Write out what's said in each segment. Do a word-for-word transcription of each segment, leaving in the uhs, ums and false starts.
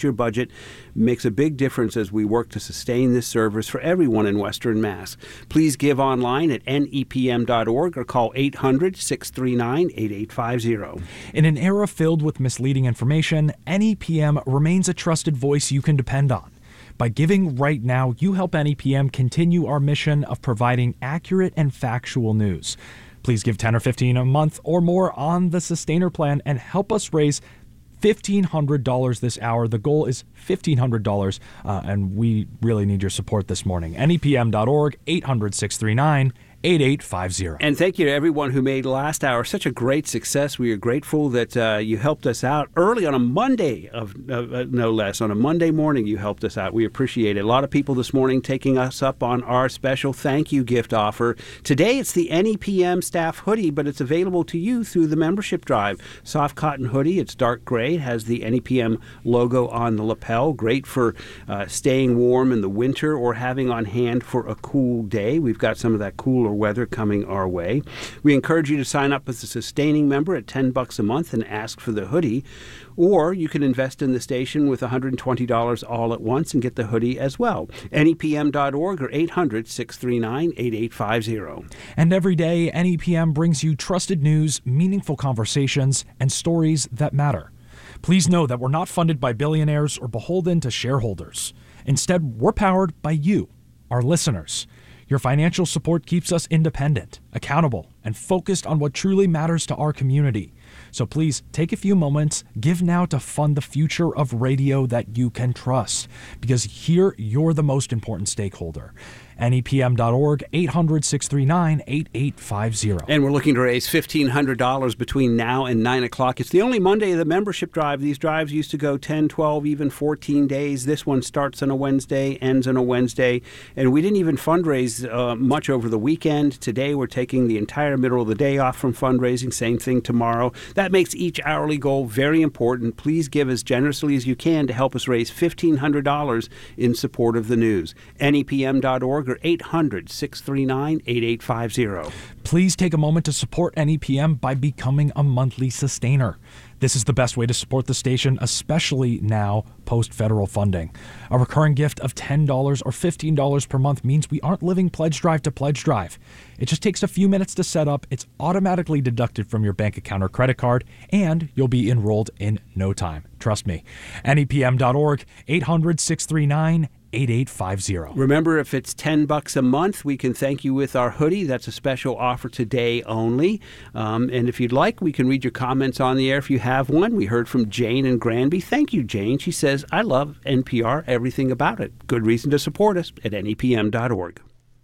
Your budget makes a big difference as we work to sustain this service for everyone in Western Mass. Please give online at N E P M dot org or call eight hundred, six three nine, eight eight five zero. In an era filled with misleading information, N E P M remains a trusted voice you can depend on. By giving right now, you help N E P M continue our mission of providing accurate and factual news. Please give ten or fifteen a month or more on the Sustainer Plan and help us raise fifteen hundred dollars this hour. The goal is fifteen hundred dollars, uh, and we really need your support this morning. N E P M dot org, eight hundred, six three nine, eight eight five zero. And thank you to everyone who made last hour such a great success. We are grateful that uh, you helped us out early on a Monday, of uh, no less. On a Monday morning, you helped us out. We appreciate it. A lot of people this morning taking us up on our special thank you gift offer. Today, it's the N E P M staff hoodie, but it's available to you through the membership drive. Soft cotton hoodie. It's dark gray. It has the N E P M logo on the lapel. Great for uh, staying warm in the winter or having on hand for a cool day. We've got some of that cooler weather coming our way. We encourage you to sign up as a sustaining member at ten bucks a month and ask for the hoodie, or you can invest in the station with one hundred twenty dollars all at once and get the hoodie as well. N E P M dot org or eight hundred, six three nine, eight eight five zero. And every day, N E P M brings you trusted news, meaningful conversations, and stories that matter. Please know that we're not funded by billionaires or beholden to shareholders. Instead, we're powered by you, our listeners. Your financial support keeps us independent, accountable, and focused on what truly matters to our community. So please take a few moments, give now to fund the future of radio that you can trust, because here you're the most important stakeholder. N E P M dot org, eight hundred, six three nine, eight eight five zero. And we're looking to raise fifteen hundred dollars between now and nine o'clock. It's the only Monday of the membership drive. These drives used to go ten, twelve, even fourteen days. This one starts on a Wednesday, ends on a Wednesday. And we didn't even fundraise uh, much over the weekend. Today we're taking the entire middle of the day off from fundraising. Same thing tomorrow. That makes each hourly goal very important. Please give as generously as you can to help us raise fifteen hundred dollars in support of the news. N E P M dot org or eight hundred, six three nine, eight eight five zero. Please take a moment to support N E P M by becoming a monthly sustainer. This is the best way to support the station, especially now post-federal funding. A recurring gift of ten dollars or fifteen dollars per month means we aren't living pledge drive to pledge drive. It just takes a few minutes to set up. It's automatically deducted from your bank account or credit card, and you'll be enrolled in no time. Trust me. N E P M dot org, eight hundred, six three nine, eight eight five zero. Remember, if it's ten bucks a month, we can thank you with our hoodie. That's a special offer today only. Um, and if you'd like, we can read your comments on the air if you have one. We heard from Jane in Granby. Thank you, Jane. She says, I love N P R, everything about it. Good reason to support us at N E P M dot org.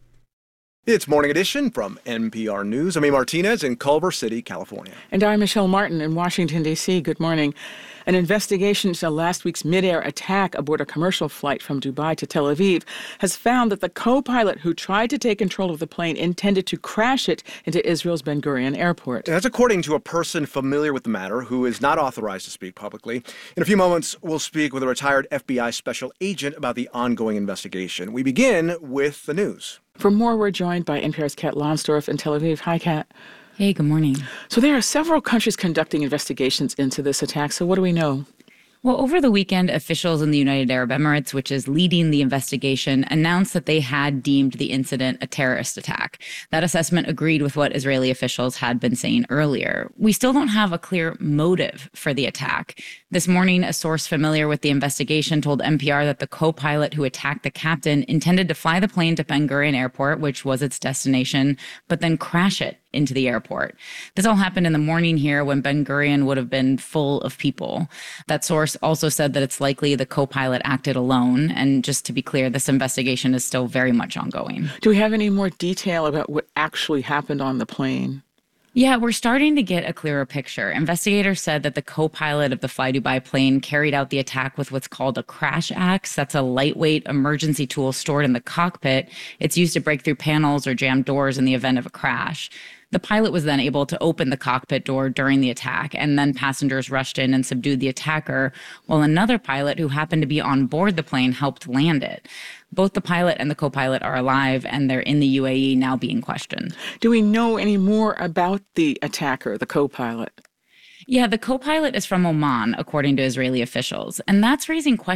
It's Morning Edition from N P R News. I'm A. Martinez in Culver City, California. And I'm Michelle Martin in Washington, D C. Good morning. An investigation into last week's midair attack aboard a commercial flight from Dubai to Tel Aviv has found that the co-pilot who tried to take control of the plane intended to crash it into Israel's Ben Gurion Airport. That's according to a person familiar with the matter who is not authorized to speak publicly. In a few moments, we'll speak with a retired F B I special agent about the ongoing investigation. We begin with the news. For more, we're joined by N P R's Kat Lonsdorf in Tel Aviv. Hi, Kat. Hey, good morning. So there are several countries conducting investigations into this attack. So what do we know? Well, over the weekend, officials in the United Arab Emirates, which is leading the investigation, announced that they had deemed the incident a terrorist attack. That assessment agreed with what Israeli officials had been saying earlier. We still don't have a clear motive for the attack. This morning, a source familiar with the investigation told N P R that the co-pilot who attacked the captain intended to fly the plane to Ben Gurion Airport, which was its destination, but then crash it into the airport. This all happened in the morning here when Ben Gurion would have been full of people. That source also said that it's likely the co-pilot acted alone. And just to be clear, this investigation is still very much ongoing. Do we have any more detail about what actually happened on the plane? Yeah, we're starting to get a clearer picture. Investigators said that the co-pilot of the Fly Dubai plane carried out the attack with what's called a crash axe. That's a lightweight emergency tool stored in the cockpit. It's used to break through panels or jam doors in the event of a crash. The pilot was then able to open the cockpit door during the attack, and then passengers rushed in and subdued the attacker, while another pilot who happened to be on board the plane helped land it. Both the pilot and the co-pilot are alive, and they're in the U A E now being questioned. Do we know any more about the attacker, the co-pilot? Yeah, the co-pilot is from Oman, according to Israeli officials. And that's raising questions